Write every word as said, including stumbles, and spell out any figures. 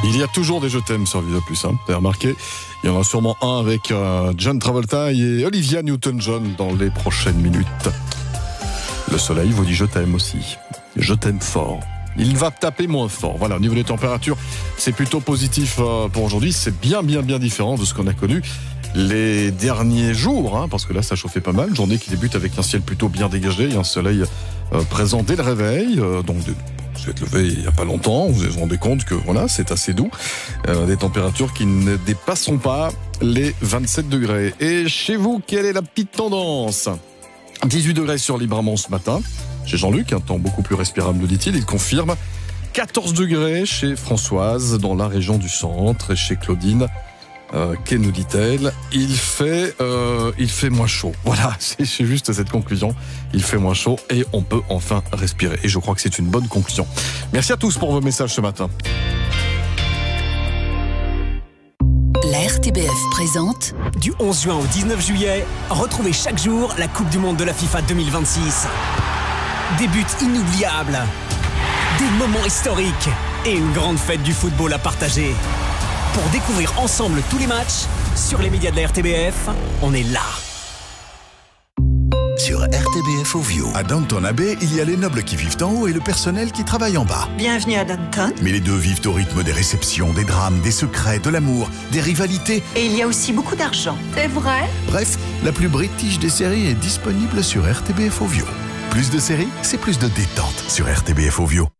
Il y a toujours des je t'aime sur Video Plus, hein. Vous avez remarqué, il y en a sûrement un avec euh, John Travolta et Olivia Newton-John dans les prochaines minutes. Le soleil vous dit je t'aime aussi. Je t'aime fort. Il va taper moins fort. Voilà, au niveau des températures, c'est plutôt positif euh, pour aujourd'hui. C'est bien, bien, bien différent de ce qu'on a connu les derniers jours, hein, parce que là, ça chauffait pas mal. Journée qui débute avec un ciel plutôt bien dégagé et un soleil euh, présent dès le réveil. Euh, donc, de, vous êtes levé il n'y a pas longtemps. Vous vous rendez compte que voilà, c'est assez doux. Euh, des températures qui ne dépasseront pas les vingt-sept degrés. Et chez vous, quelle est la petite tendance ? dix-huit degrés sur Libramont ce matin. Chez Jean-Luc, un temps beaucoup plus respirable, nous dit-il. Il confirme quatorze degrés chez Françoise, dans la région du centre, et chez Claudine, euh, qu'est nous dit-elle, il fait, euh, il fait moins chaud. Voilà, c'est juste cette conclusion. Il fait moins chaud et on peut enfin respirer. Et je crois que c'est une bonne conclusion. Merci à tous pour vos messages ce matin. La R T B F présente. Du onze juin au dix-neuf juillet, retrouvez chaque jour la Coupe du Monde de la FIFA deux mille vingt-six. Des buts inoubliables, des moments historiques et une grande fête du football à partager. Pour découvrir ensemble tous les matchs, sur les médias de la R T B F, on est là. Sur R T B F Ovio. À Downton Abbey, il y a les nobles qui vivent en haut et le personnel qui travaille en bas. Bienvenue à Downton. Mais les deux vivent au rythme des réceptions, des drames, des secrets, de l'amour, des rivalités. Et il y a aussi beaucoup d'argent. C'est vrai? Bref, la plus british des séries est disponible sur R T B F Ovio. Plus de séries, c'est plus de détente sur R T B F Ovio.